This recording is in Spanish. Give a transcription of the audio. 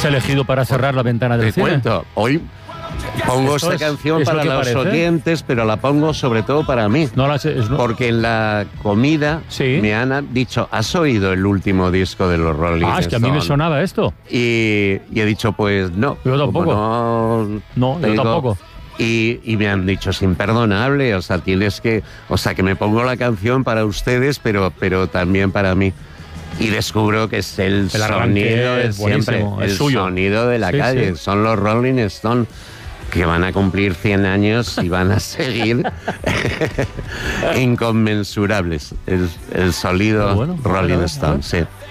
has elegido para cerrar la ventana del cine? Te cuento, hoy pongo esta canción para los oyentes, pero la pongo sobre todo para mí. Porque en la comida me han dicho, ¿has oído el último disco de los Rolling Stones? Es que a mí me sonaba esto. Y he dicho, pues no. Yo tampoco. No, yo tampoco. Y me han dicho, es imperdonable, o sea, que me pongo la canción para ustedes, pero también para mí. Y descubro que es el sonido de siempre, el sonido de la calle. Sí. Son los Rolling Stones, que van a cumplir 100 años y van a seguir inconmensurables. El sonido Rolling Stone, sí.